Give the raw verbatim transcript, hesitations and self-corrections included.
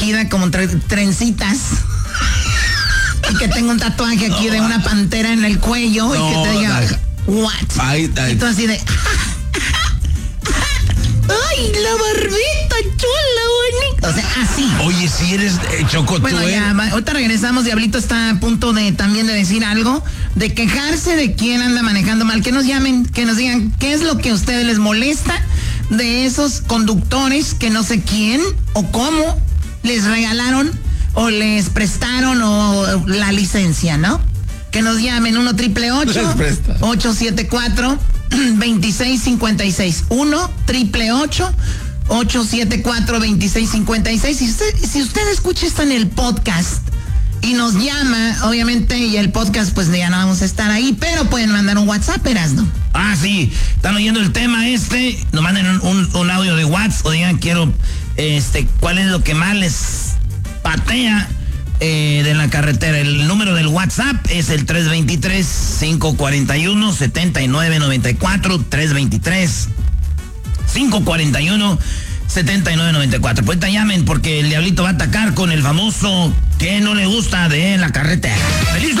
Ida como tre- trencitas. Y que tenga un tatuaje aquí no, de una pantera en el cuello no, y que te diga, no, what? Ay, ay. Y tú así de, ay, la barbita chula, bonita. O sea, así. Oye, si eres eh, Choco, bueno, tú ya, eres... ahorita regresamos. Diablito está a punto de también de decir algo, de quejarse de quién anda manejando mal. Que nos llamen, que nos digan qué es lo que a ustedes les molesta de esos conductores que no sé quién o cómo les regalaron o les prestaron o la licencia, ¿no? Que nos llamen uno triple ocho, ocho siete cuatro, dos seis cinco seis. uno triple ocho, ocho siete cuatro, dos seis cinco seis. Si usted, si usted escucha esto en el podcast y nos llama, obviamente, y el podcast, pues ya no vamos a estar ahí, pero pueden mandar un WhatsApp, Erasno. Ah, sí, están oyendo el tema este, nos manden un, un, un audio de WhatsApp o digan, quiero, este, ¿cuál es lo que más les patea eh, de la carretera? El número del WhatsApp es el tres dos tres, cinco cuatro uno, siete nueve nueve cuatro, tres dos tres, cinco cuatro uno, siete nueve nueve cuatro. Pues te llamen porque el Diablito va a atacar con el famoso que no le gusta de la carretera. ¡Feliz